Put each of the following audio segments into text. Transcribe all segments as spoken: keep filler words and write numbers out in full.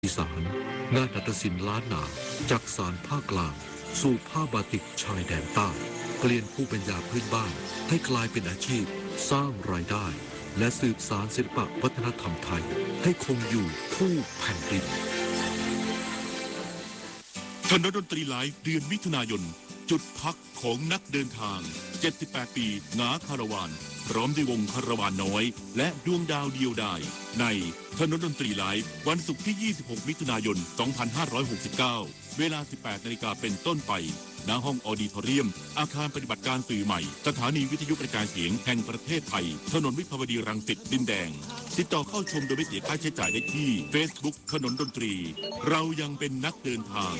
อีสานงานนาฏศิลป์ล้านนาจากสารภาคกลางสู่ผ้าบาติกชายแดนใต้เปลี่ยนผู้เป็นยาพื้นบ้านให้กลายเป็นอาชีพสร้างรายได้และสืบสานศิลปะวัฒนธรรมไทยให้คงอยู่คู่แผ่นดินคณะดนตรีไลฟ์เดือนมิถุนายนจุดพักของนักเดินทางเจ็ดสิบแปดปีงาคาราวานพร้อมด้วยวงคาราวานน้อยและดวงดาวเดียวดายในคณะดนตรีไลฟ์วันศุกร์ที่ยี่สิบหกมิถุนายนสองพันห้าร้อยหกสิบเก้าเวลา สิบแปดนาฬิกาเป็นต้นไปณห้องออดิทอเรียมอาคารปฏิบัติการสื่อใหม่สถานีวิทยุกระจายเสียงแห่งประเทศไทยถนนวิภาวดีรังสิตดินแดงติดต่อเข้าชมโดยไม่เสียค่าใช้จ่ายได้ที่ Facebook ขนนดนตรีเรายังเป็นนักเดินทาง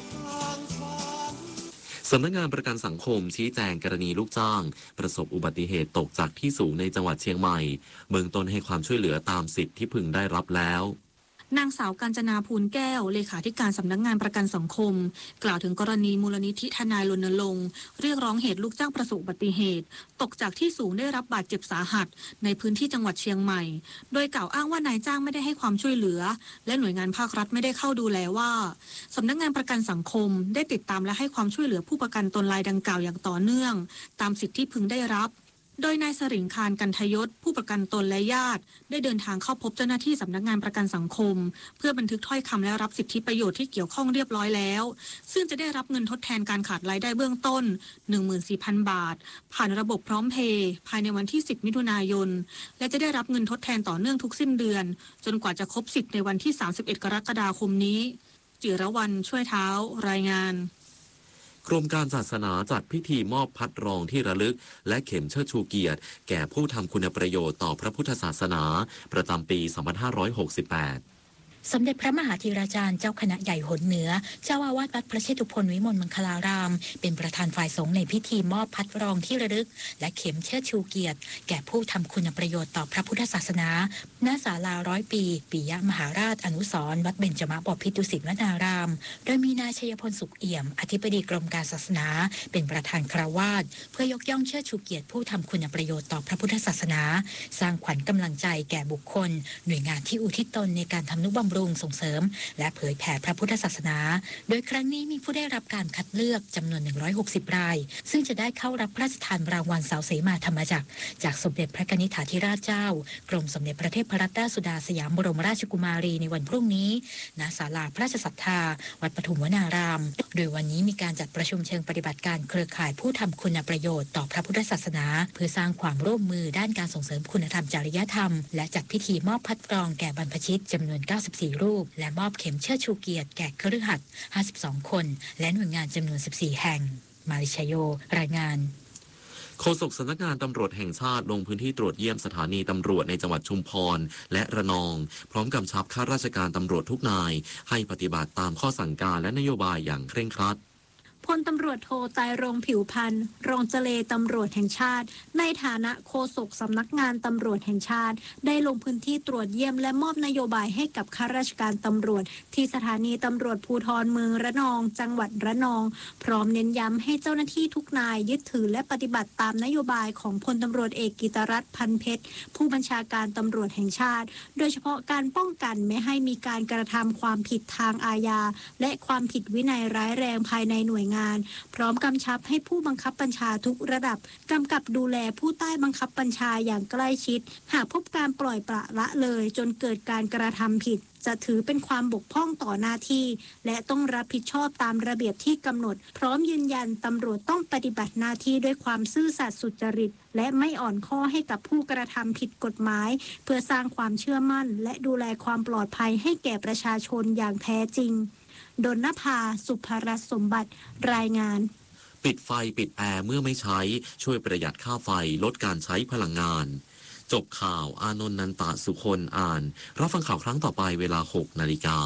สำนักงานประกันสังคมชี้แจงกรณีลูกจ้างประสบอุบัติเหตุตกจากที่สูงในจังหวัดเชียงใหม่เบื้องต้นให้ความช่วยเหลือตามสิทธิ์ที่พึงได้รับแล้วนางสาวกาญจนาภูลแก้วเลขาธิการสำนักงานประกันสังคมกล่าวถึงกรณีมูลนิธิทนายรณรงค์เรียกร้องเหตุลูกจ้างประสบอุบัติเหตุตกจากที่สูงได้รับบาดเจ็บสาหัสในพื้นที่จังหวัดเชียงใหม่โดยกล่าวอ้างว่านายจ้างไม่ได้ให้ความช่วยเหลือและหน่วยงานภาครัฐไม่ได้เข้าดูแลว่าสำนักงานประกันสังคมได้ติดตามและให้ความช่วยเหลือผู้ประกันตนรายดังกล่าวอย่างต่อเนื่องตามสิทธิที่พึงได้รับโดยนายสริงคารกันทยศผู้ประกันตนและญาติได้เดินทางเข้าพบเจ้าหน้าที่สำนักงานประกันสังคมเพื่อบันทึกถ้อยคำและรับสิทธิประโยชน์ที่เกี่ยวข้องเรียบร้อยแล้วซึ่งจะได้รับเงินทดแทนการขาดรายได้เบื้องต้น หนึ่งหมื่นสี่พัน บาทผ่านระบบพร้อมเพย์ภายในวันที่สิบมิถุนายนและจะได้รับเงินทดแทนต่อเนื่องทุกสิ้นเดือนจนกว่าจะครบสิทธิ์ในวันที่สามสิบเอ็ดกรกฎาคมนี้จิรวรรณช่วยเท้ารายงานกรมการศาสนาจัดพิธีมอบพัดรองที่ระลึกและเข็มเชิดชูเกียรติแก่ผู้ทำคุณประโยชน์ต่อพระพุทธศาสนาประจำปีสองพันห้าร้อยหกสิบแปดสมเด็จพระมหาธีราจารย์เจ้าคณะใหญ่หนเหนือเจ้าอาวาสวัดพระเชตุพนวิมลมังคลารามเป็นประธานฝ่ายสงฆ์ในพิธีมอบพัดรองที่ระลึกและเข็มเชิดชูเกียรติแก่ผู้ทำคุณประโยชน์ต่อพระพุทธศาสนาณศาลาร้อยปีปิยมหาราชอนุสรณ์วัดเบญจมบพิตรดุสิตวนารามโดยมีนายชัยพลสุขเอี่ยมอธิบดีกรมการศาสนาเป็นประธานคราวาสเพื่อยกย่องเชิดชูเกียรติผู้ทำคุณประโยชน์ต่อพระพุทธศาสนาสร้างขวัญกำลังใจแก่บุคคลหน่วยงานที่อุทิศตนในการทำนุบำรุงส่งเสริมและเผยแผ่พระพุทธศาสนาโดยครั้งนี้มีผู้ได้รับการคัดเลือกจำนวนหนึ่งร้อยหกสิบรายซึ่งจะได้เข้ารับพระราชทานรางวัลเสาเสมาธรรมจักรจากสมเด็จพระนิธิถาธิราชเจ้ากรมสมเด็จพระเทพรัตนราชสุดาสยามบรมราชกุมารีในวันพรุ่งนี้ณศาลาพระราชศรัทธาวัดปฐุมวนารามโดยวันนี้มีการจัดประชุมเชิงปฏิบัติการเครือข่ายผู้ทำคุณประโยชน์ต่อพระพุทธศาสนาเพื่อสร้างความร่วมมือด้านการส่งเสริมคุณธรรมจริยธรรมและจัดพิธีมอบพัดกรองแก่บรรพชิตจำนวนเก้าสิบสี่รูปและมอบเข็มเชิดชูเกียรติแก่คฤหัสถ์ห้าสิบสองคนและหน่วยงานจำนวนสิบสี่แห่งมาริชโยรายงานโฆษกสำนักงานตำรวจแห่งชาติลงพื้นที่ตรวจเยี่ยมสถานีตำรวจในจังหวัดชุมพรและระนองพร้อมกำชับข้าราชการตำรวจทุกนายให้ปฏิบัติตามข้อสั่งการและนโยบายอย่างเคร่งครัดพลตำรวจโทไตรรงค์ผิวพันธ์รองเจเลตำรวจแห่งชาติในฐานะโฆษกสำนักงานตำรวจแห่งชาติได้ลงพื้นที่ตรวจเยี่ยมและมอบนโยบายให้กับข้าราชการตำรวจที่สถานีตำรวจภูธรเมืองระนองจังหวัดระนองพร้อมเน้นย้ำให้เจ้าหน้าที่ทุกนายยึดถือและปฏิบัติตามนโยบายของพลตำรวจเอกกิตรัตน์พันเพชรผู้บัญชาการตำรวจแห่งชาติโดยเฉพาะการป้องกันไม่ให้มีการกระทำความผิดทางอาญาและความผิดวินัยร้ายแรงภายในหน่วยงานพร้อมกำชับให้ผู้บังคับบัญชาทุกระดับกำกับดูแลผู้ใต้บังคับบัญชาอย่างใกล้ชิดหากพบการปล่อยปละละเลยจนเกิดการกระทำผิดจะถือเป็นความบกพร่องต่อหน้าที่และต้องรับผิดชอบตามระเบียบที่กำหนดพร้อมยืนยันตำรวจต้องปฏิบัติหน้าที่ด้วยความซื่อสัตย์สุจริตและไม่อ่อนข้อให้กับผู้กระทำผิดกฎหมายเพื่อสร้างความเชื่อมั่นและดูแลความปลอดภัยให้แก่ประชาชนอย่างแท้จริงดลนภาสุภรัตน์สมบัติรายงานปิดไฟปิดแอร์เมื่อไม่ใช้ช่วยประหยัดค่าไฟลดการใช้พลังงานจบข่าวอานนท์นันตสุคนอ่านรับฟังข่าวครั้งต่อไปเวลาหกนาฬิกา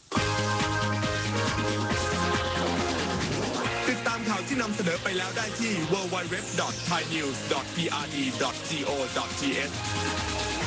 ติดตามข่าวที่นำเสนอไปแล้วได้ที่ ดับเบิลยู ดับเบิลยู ดับเบิลยู ดอท ไทยนิวส์ ดอท พี อาร์ ดี ดอท โค ดอท ที เอช